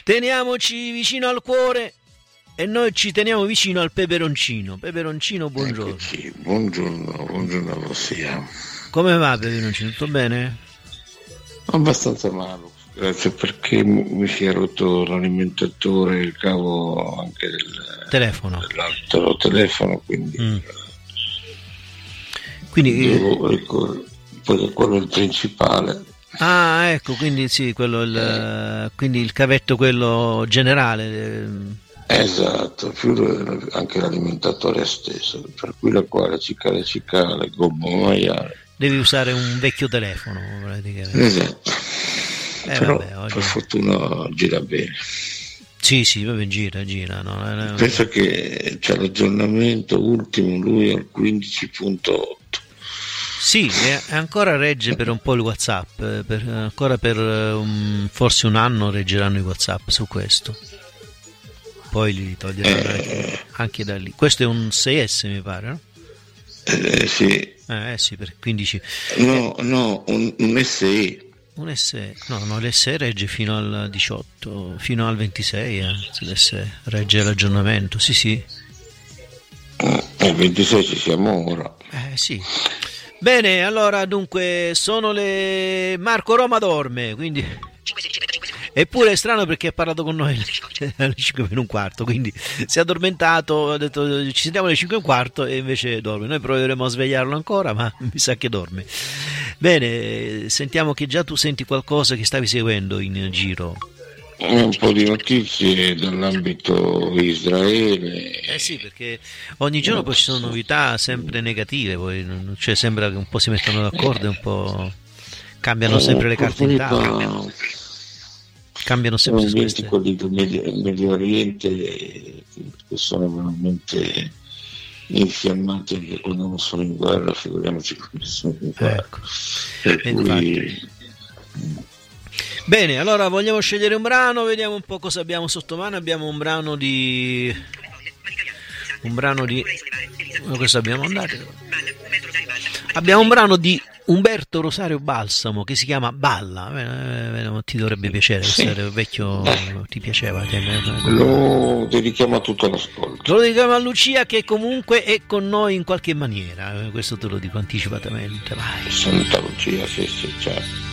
teniamoci vicino al cuore e noi ci teniamo vicino al peperoncino. Peperoncino, buongiorno. Eccoci, buongiorno a voi sia. Come va, peperoncino? Tutto bene? Abbastanza male, grazie, perché mi si è rotto l'alimentatore, il cavo anche dell'altro telefono, quindi devo ricorrere. Poi quello è il principale. Ah, ecco, quindi sì, quindi il cavetto quello generale. Esatto, più anche l'alimentatore stesso, per cui la quale cicale, gomma maiale. Devi usare un vecchio telefono, praticamente. Esatto. Però vabbè, oggi... per fortuna gira bene. Sì, vabbè, gira. No. Penso che c'è l'aggiornamento ultimo, lui è al 15.8. Sì, e ancora regge per un po' il WhatsApp, ancora per forse un anno reggeranno i WhatsApp su questo. Poi li toglieranno anche da lì. Questo è un 6S, mi pare, no? Sì. Sì, per 15. No, un SE. Un SE, no, l'SE regge fino al 18, fino al 26, l'SE regge l'aggiornamento, sì. Il 26 ci siamo ora. Sì. Bene, allora dunque sono le... Marco Roma dorme, quindi... Eppure è strano perché ha parlato con noi alle 5 meno un quarto, quindi si è addormentato, ha detto ci sentiamo alle 5 e un quarto e invece dorme. Noi proveremo a svegliarlo ancora, ma mi sa che dorme. Bene, sentiamo che già tu senti qualcosa che stavi seguendo in giro. Un po' di notizie dall'ambito Israele. Sì, perché ogni giorno poi ci sono novità sempre negative, poi cioè sembra che un po' si mettono d'accordo e un po' cambiano sempre le carte in tavola. Cambiano sempre su queste. Quelli del Medio Oriente che sono veramente infiammati anche quando non sono in guerra, figuriamoci quando sono in guerra. Ecco. Bene, allora vogliamo scegliere un brano, vediamo un po' cosa abbiamo sotto mano. Abbiamo un brano di questo abbiamo un brano di Umberto Rosario Balsamo che si chiama Balla. Ti dovrebbe piacere, essere vecchio, ti piaceva? Lo dedichiamo a tutto l'ascolto. Lo dedichiamo a Lucia che comunque è con noi in qualche maniera, questo te lo dico anticipatamente. Vai. Santa Lucia, sì, certo.